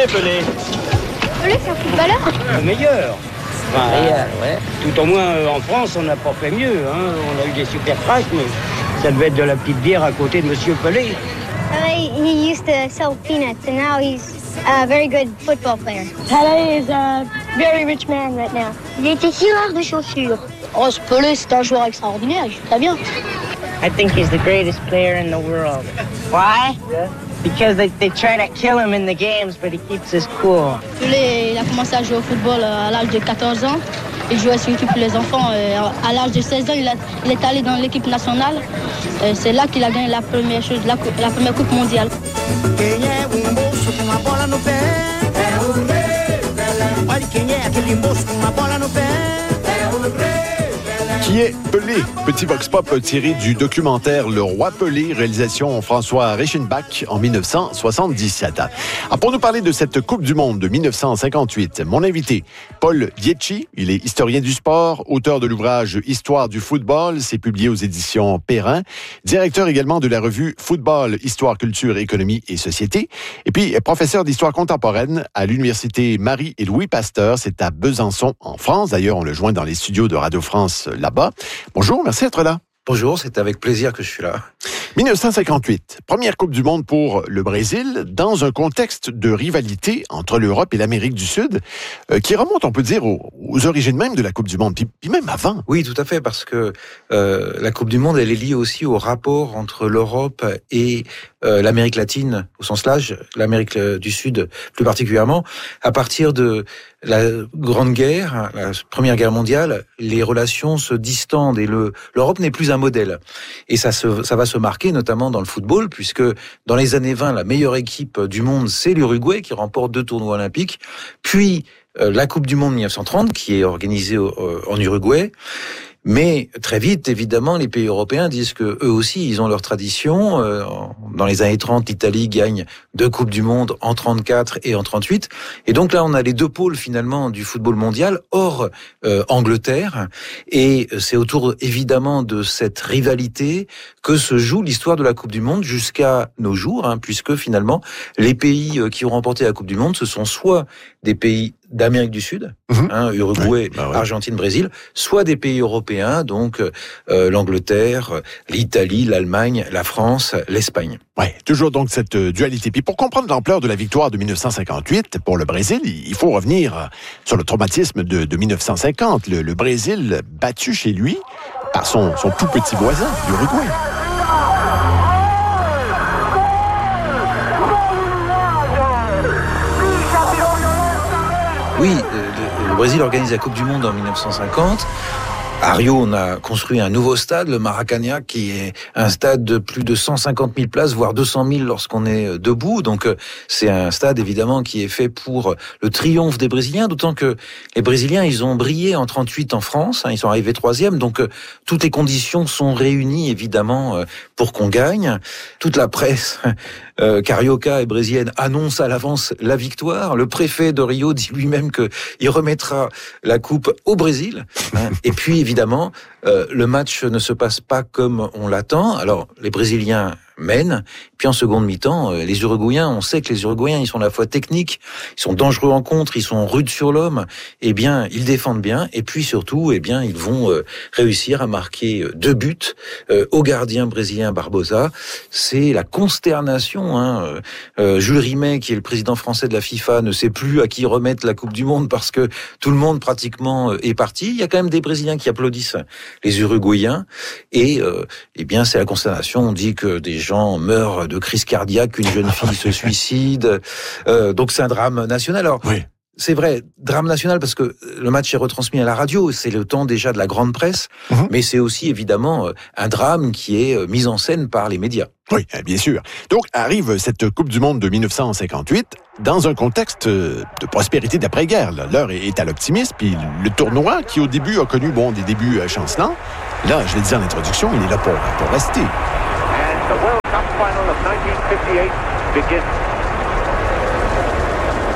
connais, Pelé? Pelé, c'est un footballeur? Le meilleur. Enfin, ouais. Tout au moins en France, on n'a pas fait mieux. Hein. On a eu des super cracks, mais ça devait être de la petite bière à côté de Monsieur Pelé. He used to sell peanuts, and now he's a very good football player. Pelé is a very rich man right now. Il était tireur de chaussures. Oh, ce Pelé, c'est un joueur extraordinaire, il joue très bien. I think he's the greatest player in the world. Why? Yeah. Because they try to kill him in the games, but he keeps us cool. Pelé, il a commencé à jouer au football à l'âge de 14 ans. Il jouait sur l'équipe pour les enfants. À l'âge de 16 ans, il est allé dans l'équipe nationale. C'est là qu'il a gagné la première Coupe mondiale. Qui est Pelé? Petit vox pop tiré du documentaire Le Roi Pelé, réalisation François Reichenbach en 1977. Pour nous parler de cette Coupe du Monde de 1958, mon invité, Paul Dietschi, il est historien du sport, auteur de l'ouvrage Histoire du football, c'est publié aux éditions Perrin, directeur également de la revue Football, Histoire, Culture, Économie et Société, et puis professeur d'histoire contemporaine à l'université Marie et Louis Pasteur, c'est à Besançon en France. D'ailleurs, on le joint dans les studios de Radio France là-bas. Bonjour, merci d'être là. Bonjour, c'est avec plaisir que je suis là. 1958, première Coupe du Monde pour le Brésil, dans un contexte de rivalité entre l'Europe et l'Amérique du Sud, qui remonte, on peut dire, aux origines même de la Coupe du Monde, puis même avant. Oui, tout à fait, parce que la Coupe du Monde, elle est liée aussi au rapport entre l'Europe et l'Amérique latine, au sens large, l'Amérique du Sud plus particulièrement. À partir de la Grande Guerre, la Première Guerre mondiale, les relations se distendent et l'Europe n'est plus un modèle. Et ça va se marquer notamment dans le football, puisque dans les années 20, la meilleure équipe du monde, c'est l'Uruguay, qui remporte 2 tournois olympiques. Puis la Coupe du Monde 1930, qui est organisée en Uruguay. Mais très vite, évidemment, les pays européens disent que eux aussi, ils ont leur tradition. Dans les années 30, l'Italie gagne 2 Coupes du Monde en 34 et en 38. Et donc là, on a les 2 pôles finalement du football mondial, hors Angleterre. Et c'est autour évidemment de cette rivalité que se joue l'histoire de la Coupe du Monde jusqu'à nos jours, puisque finalement, les pays qui ont remporté la Coupe du Monde, ce sont soit des pays d'Amérique du Sud, Uruguay, oui, Argentine, Brésil, soit des pays européens, donc l'Angleterre, l'Italie, l'Allemagne, la France, l'Espagne. Ouais, toujours donc cette dualité. Puis pour comprendre l'ampleur de la victoire de 1958 pour le Brésil, il faut revenir sur le traumatisme de 1950. Le Brésil battu chez lui par son tout petit voisin, l'Uruguay. Oui, le Brésil organise la Coupe du Monde en 1950. À Rio, on a construit un nouveau stade, le Maracanã, qui est un stade de plus de 150 000 places, voire 200 000 lorsqu'on est debout. Donc, c'est un stade, évidemment, qui est fait pour le triomphe des Brésiliens, d'autant que les Brésiliens, ils ont brillé en 38 en France, ils sont arrivés 3e, donc toutes les conditions sont réunies, évidemment, pour qu'on gagne. Toute la presse carioca et brésilienne annonce à l'avance la victoire. Le préfet de Rio dit lui-même qu'il remettra la coupe au Brésil. Et puis, évidemment, le match ne se passe pas comme on l'attend. Alors, les Brésiliens mènent, puis en seconde mi-temps, les Uruguayens, on sait que les Uruguayens, ils sont à la fois techniques, ils sont dangereux en contre, ils sont rudes sur l'homme, eh bien, ils défendent bien, et puis surtout, eh bien, ils vont réussir à marquer 2 buts au gardien brésilien Barbosa. C'est la consternation, Jules Rimet, qui est le président français de la FIFA, ne sait plus à qui remettre la Coupe du Monde parce que tout le monde pratiquement est parti. Il y a quand même des Brésiliens qui applaudissent les Uruguayens, et eh bien, c'est la consternation. On dit que des gens meurent de crise cardiaque, qu'une jeune fille se suicide. Donc c'est un drame national. Alors, oui. C'est vrai, drame national parce que le match est retransmis à la radio, c'est le temps déjà de la grande presse, mais c'est aussi évidemment un drame qui est mis en scène par les médias. Oui, bien sûr. Donc arrive cette Coupe du Monde de 1958 dans un contexte de prospérité d'après-guerre. L'heure est à l'optimisme, puis le tournoi qui au début a connu des débuts chancelants, là, je l'ai dit en introduction, il est là pour rester. The World Cup final of 1958 begins.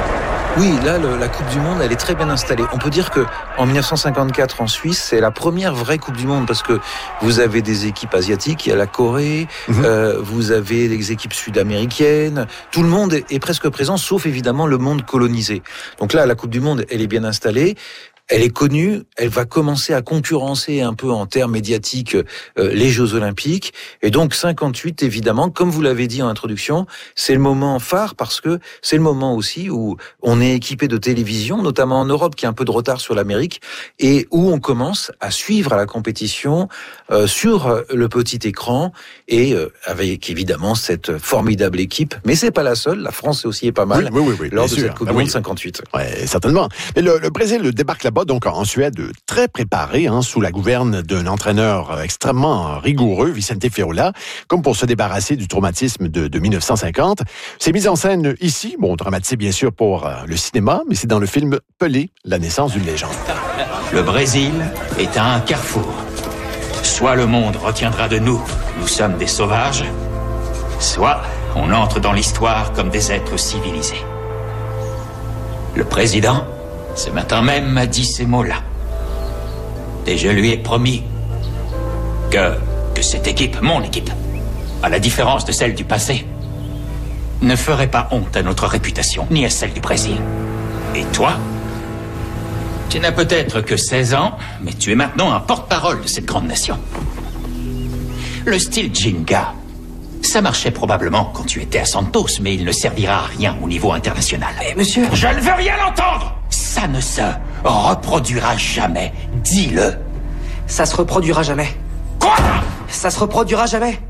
Oui, là, la Coupe du Monde, elle est très bien installée. On peut dire que en 1954, en Suisse, c'est la première vraie Coupe du Monde parce que vous avez des équipes asiatiques, il y a la Corée, vous avez des équipes sud-américaines. Tout le monde est presque présent, sauf évidemment le monde colonisé. Donc là, la Coupe du Monde, elle est bien installée. Elle est connue, elle va commencer à concurrencer un peu en termes médiatiques les Jeux Olympiques. Et donc 58, évidemment, comme vous l'avez dit en introduction, c'est le moment phare parce que c'est le moment aussi où on est équipé de télévision, notamment en Europe qui a un peu de retard sur l'Amérique, et où on commence à suivre la compétition sur le petit écran et avec évidemment cette formidable équipe. Mais c'est pas la seule, la France aussi est pas mal lors de cette Coupe du Monde 58. Ouais, certainement. Mais le Brésil débarque là-bas donc en Suède, très préparé, sous la gouverne d'un entraîneur extrêmement rigoureux, Vicente Feola, comme pour se débarrasser du traumatisme de 1950. C'est mis en scène ici, dramatisé bien sûr pour le cinéma, mais c'est dans le film Pelé, la naissance d'une légende. Le Brésil est à un carrefour. Soit le monde retiendra de nous, nous sommes des sauvages, soit on entre dans l'histoire comme des êtres civilisés. Le président, ce matin même, m'a dit ces mots-là. Et je lui ai promis que cette équipe, mon équipe, à la différence de celle du passé, ne ferait pas honte à notre réputation, ni à celle du Brésil. Et toi, tu n'as peut-être que 16 ans, mais tu es maintenant un porte-parole de cette grande nation. Le style Jenga, ça marchait probablement quand tu étais à Santos, mais il ne servira à rien au niveau international. Mais monsieur... Je ne veux rien entendre! Ça ne se reproduira jamais. Dis-le. Ça se reproduira jamais. Quoi? Ça se reproduira jamais.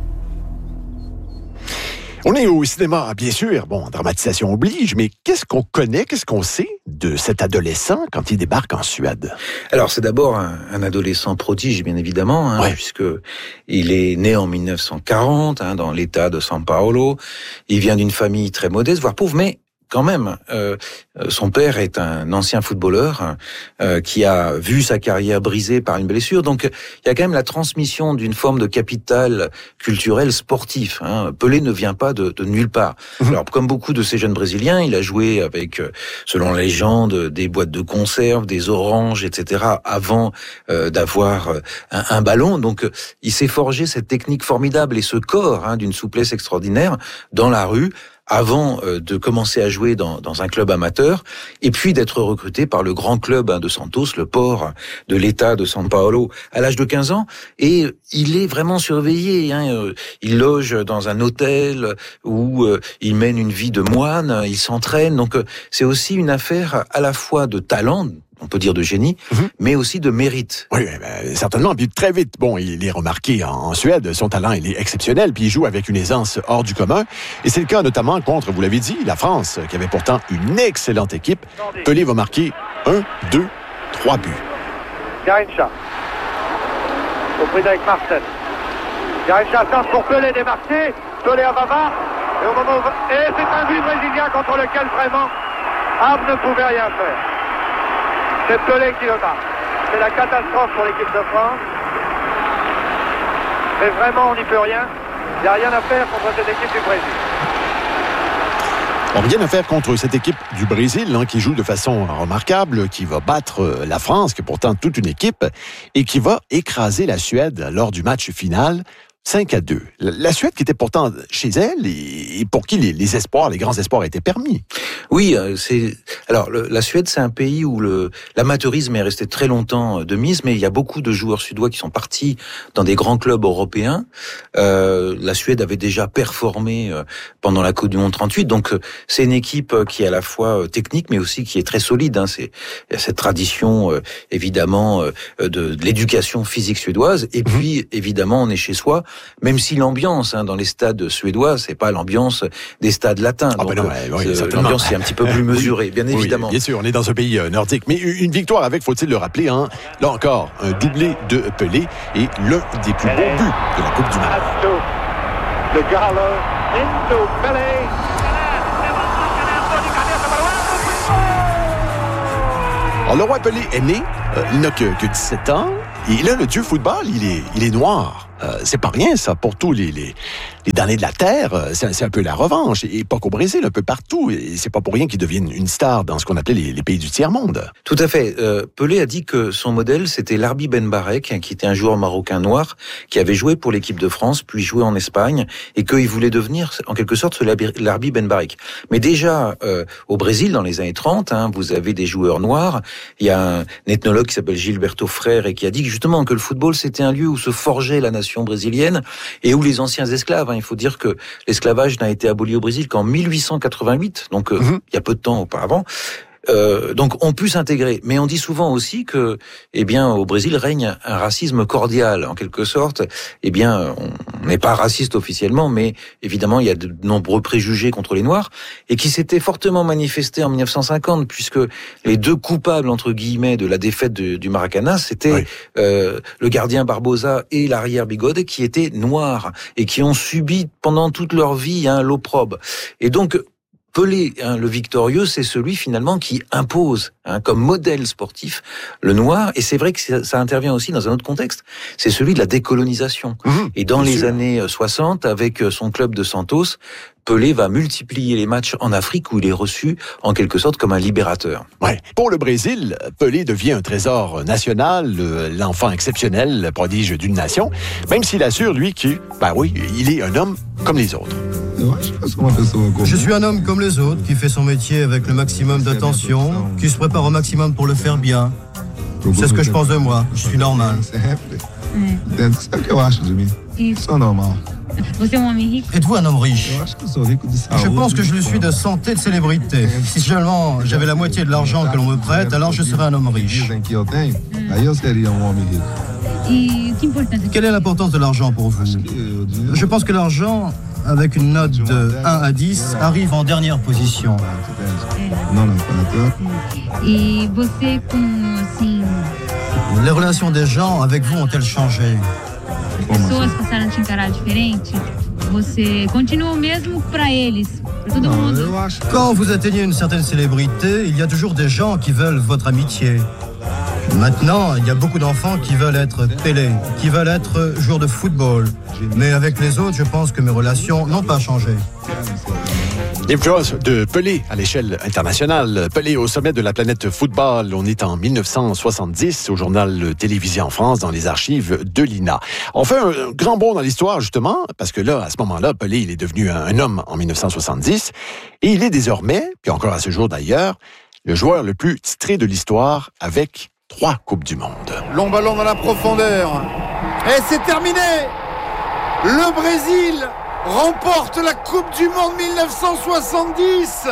On est au cinéma, bien sûr. Dramatisation oblige, mais qu'est-ce qu'on connaît, qu'est-ce qu'on sait de cet adolescent quand il débarque en Suède? Alors, c'est d'abord un adolescent prodige, bien évidemment, puisque il est né en 1940, dans l'État de São Paulo. Il vient d'une famille très modeste, voire pauvre, mais quand même, son père est un ancien footballeur qui a vu sa carrière brisée par une blessure. Donc, il y a quand même la transmission d'une forme de capital culturel sportif. Pelé ne vient pas de nulle part. Alors, comme beaucoup de ces jeunes Brésiliens, il a joué avec, selon la légende, des boîtes de conserve, des oranges, etc., avant d'avoir un ballon. Donc, il s'est forgé cette technique formidable et ce corps d'une souplesse extraordinaire dans la rue, avant de commencer à jouer dans un club amateur, et puis d'être recruté par le grand club de Santos, le port de l'État de São Paulo, à l'âge de 15 ans. Et il est vraiment surveillé. Il loge dans un hôtel où il mène une vie de moine, il s'entraîne. Donc c'est aussi une affaire à la fois de talent, on peut dire de génie, mais aussi de mérite. Oui, certainement. Puis très vite, il est remarqué en Suède. Son talent, il est exceptionnel. Puis il joue avec une aisance hors du commun. Et c'est le cas notamment contre, vous l'avez dit, la France, qui avait pourtant une excellente équipe. Pelé va marquer 1, 2, 3 buts. Garrincha. Compris avec Marcel. Garrincha tente pour Pelé démarqué. Pelé à Bavard. Et c'est un but brésilien contre lequel vraiment Ham ne pouvait rien faire. C'est Pelé qui le marque. C'est la catastrophe pour l'équipe de France. Mais vraiment, on n'y peut rien. Il n'y a rien à faire contre cette équipe du Brésil. Rien à faire contre cette équipe du Brésil, qui joue de façon remarquable, qui va battre la France, qui est pourtant toute une équipe, et qui va écraser la Suède lors du match final. 5-2. La Suède qui était pourtant chez elle et pour qui les espoirs, les grands espoirs étaient permis. Oui, la Suède, c'est un pays où l'amateurisme est resté très longtemps de mise, mais il y a beaucoup de joueurs suédois qui sont partis dans des grands clubs européens. La Suède avait déjà performé pendant la Coupe du Monde 38, donc c'est une équipe qui est à la fois technique, mais aussi qui est très solide. Il y a cette tradition, évidemment, de l'éducation physique suédoise, et puis, évidemment, on est chez soi. Même si l'ambiance dans les stades suédois, c'est pas l'ambiance des stades latins. Donc, l'ambiance est un petit peu plus mesurée, bien évidemment. Bien sûr, on est dans un pays nordique. Mais une victoire avec, faut-il le rappeler, là encore, un doublé de Pelé et l'un des plus beaux buts de la Coupe du Monde. De Gallo into Pelé. Alors, le roi Pelé est né, il n'a que 17 ans, et là, le dieu football, il est noir. c'est pas rien, ça, pour tous les damnés de la terre. C'est un peu la revanche. Et pas qu'au Brésil, un peu partout. Et c'est pas pour rien qu'ils deviennent une star dans ce qu'on appelait les pays du tiers-monde. Tout à fait. Pelé a dit que son modèle, c'était Larbi Ben Barek, qui était un joueur marocain noir, qui avait joué pour l'équipe de France, puis joué en Espagne, et qu'il voulait devenir, en quelque sorte, ce Larbi Ben Barek. Mais déjà, au Brésil, dans les années 30, vous avez des joueurs noirs. Il y a un ethnologue qui s'appelle Gilberto Freire, et qui a dit justement que le football, c'était un lieu où se forgeait la nation brésilienne, et où les anciens esclaves, il faut dire que l'esclavage n'a été aboli au Brésil qu'en 1888, donc il y a peu de temps auparavant. Donc on peut s'intégrer, mais on dit souvent aussi que, au Brésil règne un racisme cordial, en quelque sorte. On n'est pas raciste officiellement, mais évidemment il y a de nombreux préjugés contre les Noirs, et qui s'étaient fortement manifestés en 1950, puisque les deux coupables entre guillemets de la défaite du Maracanã, c'était le gardien Barbosa et l'arrière Bigode, qui étaient noirs et qui ont subi pendant toute leur vie l'opprobre. Et donc Pelé, le victorieux, c'est celui finalement qui impose comme modèle sportif le noir, et c'est vrai que ça intervient aussi dans un autre contexte, c'est celui de la décolonisation. Et dans les années 60, avec son club de Santos, Pelé va multiplier les matchs en Afrique où il est reçu en quelque sorte comme un libérateur. Ouais. Pour le Brésil, Pelé devient un trésor national, l'enfant exceptionnel, le prodige d'une nation, même s'il assure, lui, qu'il est un homme comme les autres. Je suis un homme comme les autres, qui fait son métier avec le maximum d'attention, qui se prépare au maximum pour le faire bien. C'est ce que je pense de moi, je suis normal. Êtes-vous un homme riche? Je pense que je le suis de santé, de célébrité. Si seulement j'avais la moitié de l'argent que l'on me prête, alors je serais un homme riche. Quelle est l'importance de l'argent pour vous? Je pense que l'argent, avec une note de 1 à 10, arrive en dernière position. Les relations des gens avec vous ont-elles changé? Quand vous atteignez une certaine célébrité, il y a toujours des gens qui veulent votre amitié. Maintenant, il y a beaucoup d'enfants qui veulent être Pelé, qui veulent être joueurs de football. Mais avec les autres, je pense que mes relations n'ont pas changé. L'influence de Pelé à l'échelle internationale. Pelé au sommet de la planète football. On est en 1970 au journal télévisé en France dans les archives de l'INA. On fait un grand bond dans l'histoire justement parce que là, à ce moment-là, Pelé, il est devenu un homme en 1970 et il est désormais, puis encore à ce jour d'ailleurs, le joueur le plus titré de l'histoire avec 3 Coupes du Monde. Long ballon dans la profondeur. Et c'est terminé. Le Brésil remporte la Coupe du Monde 1970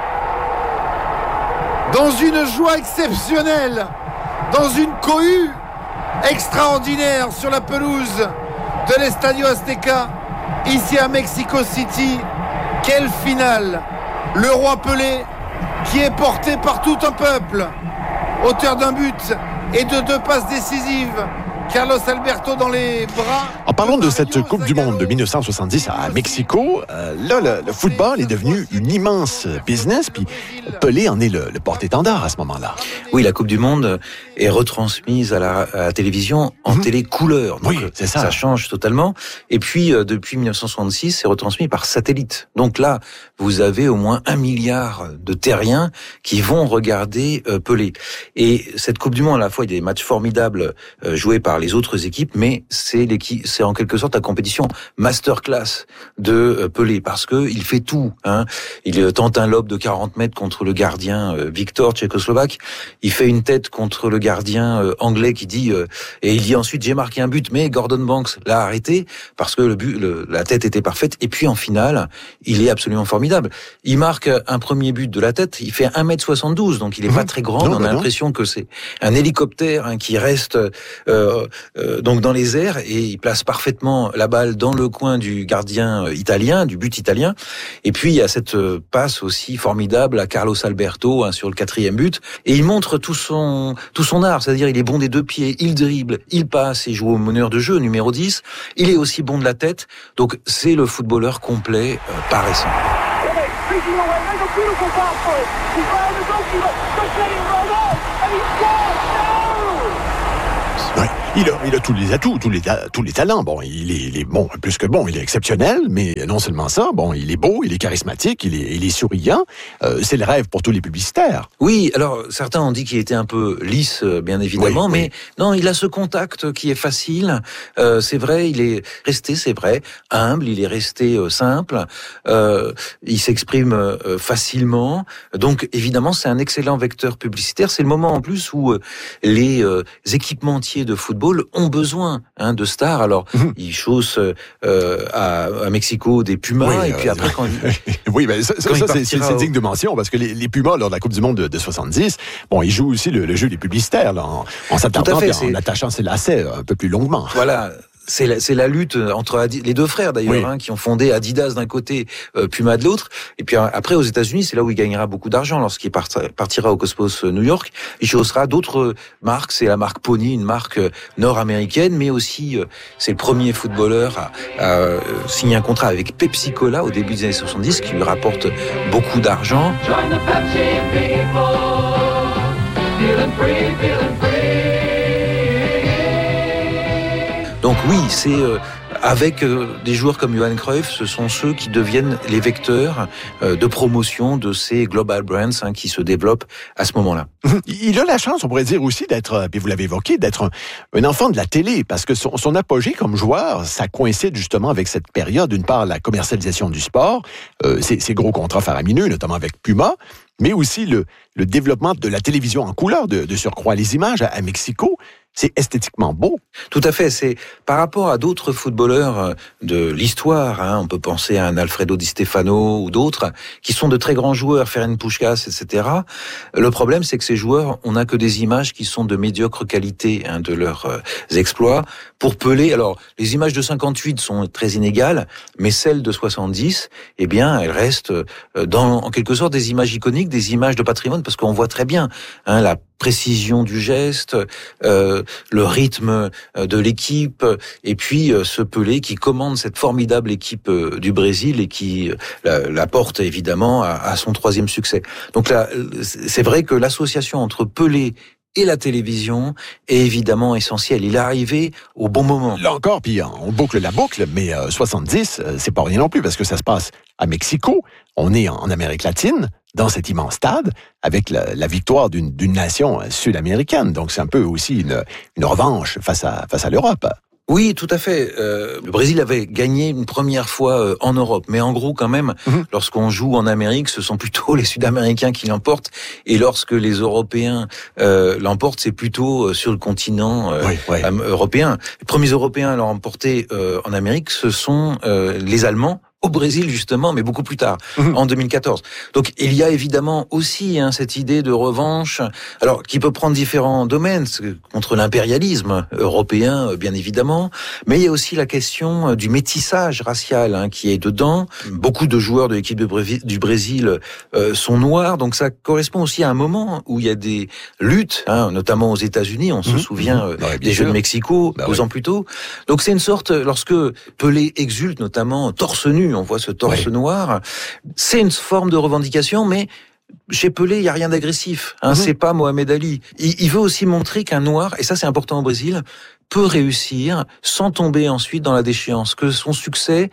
dans une joie exceptionnelle, dans une cohue extraordinaire sur la pelouse de l'Estadio Azteca, ici à Mexico City. Quelle finale! Le roi Pelé qui est porté par tout un peuple, auteur d'un but et de 2 passes décisives. Carlos Alberto dans les bras. En parlant de cette Coupe du Monde de 1970 à Mexico, le football est devenu une immense business, puis Pelé en est le porte-étendard à ce moment-là. Oui, la Coupe du Monde est retransmise à la télévision en télécouleur. Donc, c'est ça. Ça change totalement. Et puis, depuis 1966, c'est retransmis par satellite. Donc là, vous avez au moins 1 milliard de terriens qui vont regarder Pelé. Et cette Coupe du Monde, à la fois, il y a des matchs formidables joués par les autres équipes, mais c'est en quelque sorte la compétition masterclass de Pelé, parce que il fait tout. Il tente un lob de 40 mètres contre le gardien Victor, tchécoslovaque. Il fait une tête contre le gardien anglais qui dit et il dit ensuite j'ai marqué un but, mais Gordon Banks l'a arrêté parce que la tête était parfaite. Et puis en finale, il est absolument formidable. Il marque un premier but de la tête. Il fait 1m72, donc il est pas très grand. On a l'impression que c'est un hélicoptère qui reste donc dans les airs, et il place parfaitement la balle dans le coin du gardien italien, du but italien. Et puis il y a cette passe aussi formidable à Carlos Alberto sur le 4e but, et il montre tout son art, c'est-à-dire il est bon des 2 pieds, il dribble, il passe, il joue au meneur de jeu numéro 10, il est aussi bon de la tête, donc c'est le footballeur complet par essence. Ouais. Il a tous les atouts, tous les talents. Bon, il est bon, plus que bon, il est exceptionnel, mais non seulement ça, bon, il est beau, il est charismatique, il est souriant. C'est le rêve pour tous les publicitaires. Oui, alors certains ont dit qu'il était un peu lisse, bien évidemment, oui. mais non, il a ce contact qui est facile. C'est vrai, il est resté, c'est vrai, humble, il est resté simple. Il s'exprime facilement. Donc évidemment, c'est un excellent vecteur publicitaire. C'est le moment en plus où les équipementiers de football ont besoin de stars. Alors, ils chaussent à Mexico des Pumas, et puis après, quand oui, mais ça c'est digne de mention, parce que les Pumas, lors de la Coupe du Monde de 70, bon, ils jouent aussi le jeu des publicitaires, là, en s'attardant, en attachant ses lacets un peu plus longuement. Voilà. C'est la lutte entre les deux frères d'ailleurs, qui ont fondé Adidas d'un côté, Puma de l'autre. Et puis après, aux États-Unis, c'est là où il gagnera beaucoup d'argent lorsqu'il partira au Cosmos New York. Il chaussera d'autres marques. C'est la marque Pony, une marque nord-américaine, mais aussi c'est le premier footballeur à signer un contrat avec Pepsi Cola au début des années 70, qui lui rapporte beaucoup d'argent. Donc oui, c'est avec des joueurs comme Johan Cruyff, ce sont ceux qui deviennent les vecteurs de promotion de ces global brands qui se développent à ce moment-là. Il a la chance, on pourrait dire aussi, d'être, puis vous l'avez évoqué, d'être un enfant de la télé, parce que son apogée comme joueur, ça coïncide justement avec cette période, d'une part la commercialisation du sport, ces gros contrats faramineux, notamment avec Puma, mais aussi le développement de la télévision en couleur, de surcroît les images à Mexico. C'est esthétiquement beau. Tout à fait. C'est par rapport à d'autres footballeurs de l'histoire. On peut penser à un Alfredo Di Stefano ou d'autres qui sont de très grands joueurs, Ferenc Puskás, etc. Le problème, c'est que ces joueurs, on n'a que des images qui sont de médiocre qualité de leurs exploits. Pour Pelé, alors les images de 58 sont très inégales, mais celles de 70, eh bien, elles restent en quelque sorte des images iconiques, des images de patrimoine, parce qu'on voit très bien la précision du geste, le rythme de l'équipe, et puis ce Pelé qui commande cette formidable équipe du Brésil et qui la porte évidemment à son 3e succès. Donc là, c'est vrai que l'association entre Pelé et la télévision est évidemment essentielle. Il est arrivé au bon moment. Là encore, puis on boucle la boucle, mais 70, c'est pas rien non plus, parce que ça se passe à Mexico. On est en Amérique latine, dans cet immense stade, avec la victoire d'une nation sud-américaine. Donc c'est un peu aussi une revanche face à l'Europe. Oui, tout à fait. Le Brésil avait gagné une première fois en Europe, mais en gros, quand même, lorsqu'on joue en Amérique, ce sont plutôt les Sud-Américains qui l'emportent, et lorsque les Européens l'emportent, c'est plutôt sur le continent européen. Les premiers Européens à l'ont emporté en Amérique, ce sont les Allemands, au Brésil justement, mais beaucoup plus tard, en 2014. Donc il y a évidemment aussi cette idée de revanche, alors qui peut prendre différents domaines, contre l'impérialisme européen bien évidemment, mais il y a aussi la question du métissage racial qui est dedans. Beaucoup de joueurs de l'équipe du Brésil sont noirs, donc ça correspond aussi à un moment où il y a des luttes, notamment aux États-Unis, on se souvient des Jeux de Mexico 2 ans plus tôt. Donc c'est une sorte, lorsque Pelé exulte notamment torse nu, on voit ce torse noir. C'est une forme de revendication, mais chez Pelé, il n'y a rien d'agressif. C'est pas Mohamed Ali. Il veut aussi montrer qu'un noir, et ça c'est important au Brésil, peut réussir sans tomber ensuite dans la déchéance. Que son succès,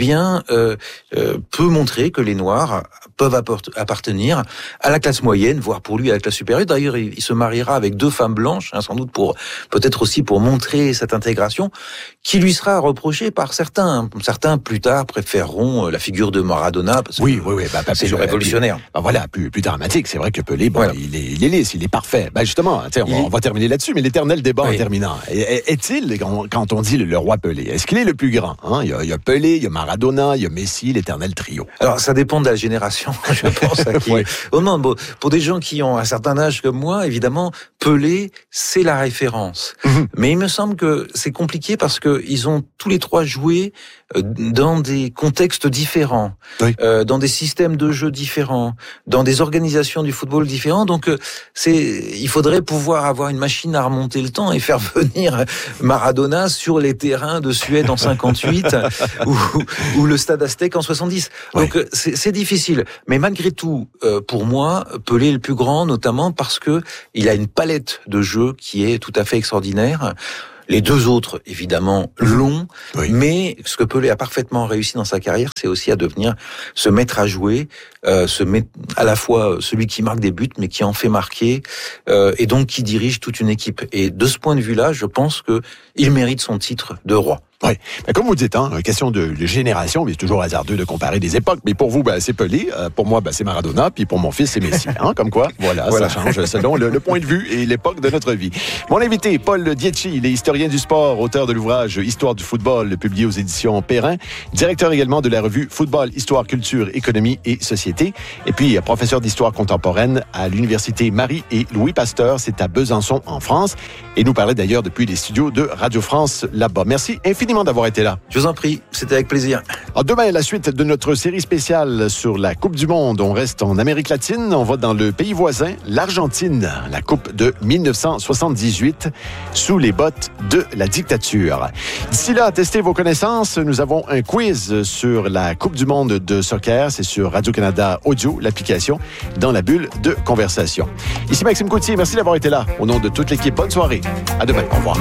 peut montrer que les Noirs peuvent appartenir à la classe moyenne, voire pour lui à la classe supérieure. D'ailleurs, il se mariera avec 2 femmes blanches, sans doute peut-être aussi pour montrer cette intégration, qui lui sera reprochée par certains. Certains, plus tard, préféreront la figure de Maradona, parce que c'est le révolutionnaire. Plus dramatique. C'est vrai que Pelé, il est lisse, il est parfait. Justement, on va terminer là-dessus, mais l'éternel débat en terminant. Est-il, quand on dit le roi Pelé, est-ce qu'il est le plus grand? Il y a Pelé, il y a Maradona, il y a Messi, l'éternel trio. Alors, ça dépend de la génération, je pense. Pour des gens qui ont un certain âge comme moi, évidemment, Pelé, c'est la référence. Mais il me semble que c'est compliqué parce que ils ont tous les 3 joué dans des contextes différents, dans des systèmes de jeu différents, dans des organisations du football différents. Donc, il faudrait pouvoir avoir une machine à remonter le temps et faire venir Maradona sur les terrains de Suède en 58 ou le Stade Aztèque en 70. Donc, c'est difficile. Mais malgré tout, pour moi, Pelé est le plus grand, notamment parce que il a une palette de jeux qui est tout à fait extraordinaire. Les deux autres, évidemment, l'ont. Oui. Mais ce que Pelé a parfaitement réussi dans sa carrière, c'est aussi à devenir, se mettre à jouer, à la fois celui qui marque des buts, mais qui en fait marquer, et donc qui dirige toute une équipe. Et de ce point de vue-là, je pense que il mérite son titre de roi. Oui, mais comme vous dites, question de génération, mais c'est toujours hasardeux de comparer des époques. Mais pour vous, c'est Pelé, pour moi, c'est Maradona, puis pour mon fils, c'est Messi. Comme quoi, voilà, ça change selon le point de vue et l'époque de notre vie. Mon invité, Paul Dietschi, il est historien du sport, auteur de l'ouvrage Histoire du football, publié aux éditions Perrin, directeur également de la revue Football, Histoire, Culture, Économie et Société, et puis professeur d'histoire contemporaine à l'université Marie et Louis Pasteur, c'est à Besançon, en France, et nous parlait d'ailleurs depuis les studios de Radio France là-bas. Merci infiniment d'avoir été là. Je vous en prie, c'était avec plaisir. Alors demain, la suite de notre série spéciale sur la Coupe du Monde. On reste en Amérique latine, on va dans le pays voisin, l'Argentine, la Coupe de 1978, sous les bottes de la dictature. D'ici là, testez vos connaissances. Nous avons un quiz sur la Coupe du Monde de soccer. C'est sur Radio-Canada Audio, l'application, dans la bulle de conversation. Ici Maxime Coutier, merci d'avoir été là. Au nom de toute l'équipe, bonne soirée. À demain, au revoir.